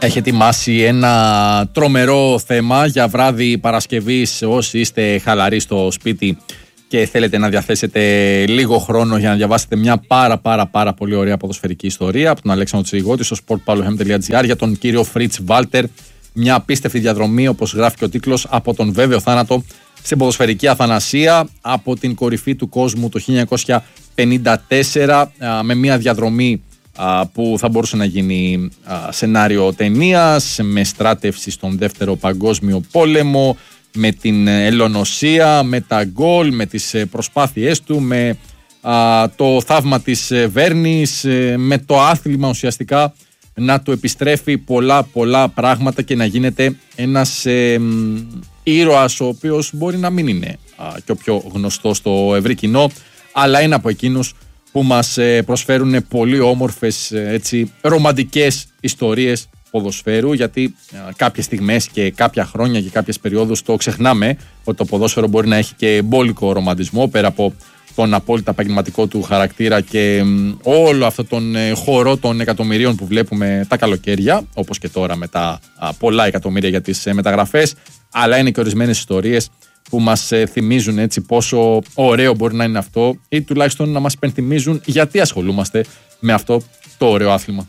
έχει ετοιμάσει ένα τρομερό θέμα για βράδυ Παρασκευής. Όσοι είστε χαλαροί στο σπίτι και θέλετε να διαθέσετε λίγο χρόνο για να διαβάσετε μια πάρα πολύ ωραία ποδοσφαιρική ιστορία από τον Αλέξανδρο Τσιγώτη στο sportpavlofm.gr για τον κύριο Φριτς Βάλτερ. Μια απίστευτη διαδρομή, όπως γράφει και ο τίτλος, από τον βέβαιο θάνατο στην ποδοσφαιρική αθανασία, από την κορυφή του κόσμου το 1954, με μια διαδρομή που θα μπορούσε να γίνει σενάριο ταινίας, με στράτευση στον Δεύτερο Παγκόσμιο Πόλεμο, με την ελονοσία, με τα γκολ, με τις προσπάθειές του, με το θαύμα της Βέρνης, με το άθλημα ουσιαστικά να του επιστρέφει πολλά πράγματα και να γίνεται ένας ήρωας ο οποίος μπορεί να μην είναι και ο πιο γνωστός στο ευρύ κοινό, αλλά είναι από εκείνους που μας προσφέρουν πολύ όμορφες, έτσι, ρομαντικές ιστορίες ποδοσφαίρου, γιατί κάποιες στιγμές και κάποια χρόνια και κάποιες περιόδους το ξεχνάμε ότι το ποδόσφαιρο μπορεί να έχει και μπόλικο ρομαντισμό πέρα από τον απόλυτα επαγγελματικό του χαρακτήρα και όλο αυτό τον χορό των εκατομμυρίων που βλέπουμε τα καλοκαίρια, όπως και τώρα με τα πολλά εκατομμύρια για τις μεταγραφές, αλλά είναι και ορισμένες ιστορίες που μας θυμίζουν έτσι πόσο ωραίο μπορεί να είναι αυτό, ή τουλάχιστον να μας υπενθυμίζουν γιατί ασχολούμαστε με αυτό το ωραίο άθλημα.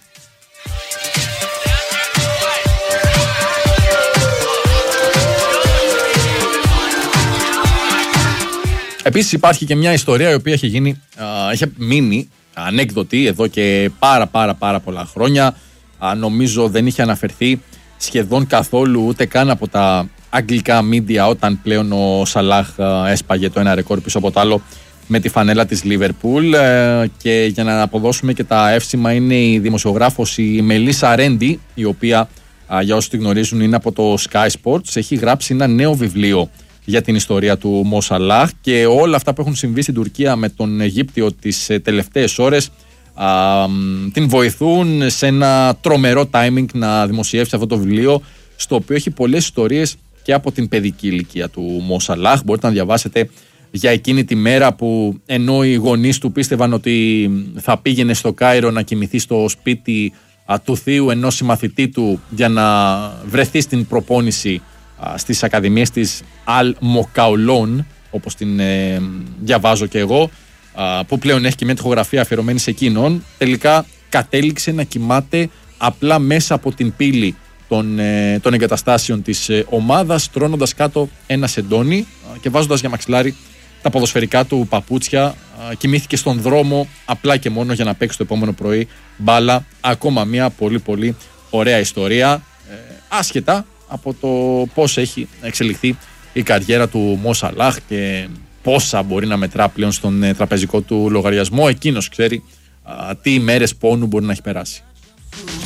Επίσης υπάρχει και μια ιστορία η οποία έχει μείνει ανέκδοτη εδώ και πάρα πολλά χρόνια. Νομίζω δεν είχε αναφερθεί σχεδόν καθόλου ούτε καν από τα αγγλικά media, όταν πλέον ο Σαλάχ έσπαγε το ένα ρεκόρ πίσω από το άλλο με τη φανέλα της Liverpool. Και για να αποδώσουμε και τα εύσημα, είναι η δημοσιογράφος η Μελίσσα Ρέντι, η οποία, για όσοι τη γνωρίζουν, είναι από το Sky Sports. Έχει γράψει ένα νέο βιβλίο για την ιστορία του Μο Σαλάχ και όλα αυτά που έχουν συμβεί στην Τουρκία με τον Αιγύπτιο τις τελευταίες ώρες την βοηθούν σε ένα τρομερό timing να δημοσιεύσει αυτό το βιβλίο, στο οποίο έχει πολλές ιστορίες και από την παιδική ηλικία του Μο Σαλάχ. Μπορείτε να διαβάσετε για εκείνη τη μέρα που, ενώ οι γονείς του πίστευαν ότι θα πήγαινε στο Κάιρο να κοιμηθεί στο σπίτι του θείου ενός συμμαθητή του για να βρεθεί στην προπόνηση στις ακαδημίες της Αλ Μοκαουλών, όπως την διαβάζω και εγώ, που πλέον έχει και μια τοιχογραφία αφιερωμένη σε εκείνον, τελικά κατέληξε να κοιμάται απλά μέσα από την πύλη των εγκαταστάσεων της ομάδας, τρώνοντας κάτω ένα σεντόνι και βάζοντας για μαξιλάρι τα ποδοσφαιρικά του παπούτσια. Κοιμήθηκε στον δρόμο απλά και μόνο για να παίξει το επόμενο πρωί μπάλα. Ακόμα μια πολύ ωραία ιστορία, άσχετα από το πώς έχει εξελιχθεί η καριέρα του Μο Σαλάχ και πόσα μπορεί να μετρά πλέον στον τραπεζικό του λογαριασμό. Εκείνος ξέρει τι ημέρες πόνου μπορεί να έχει περάσει.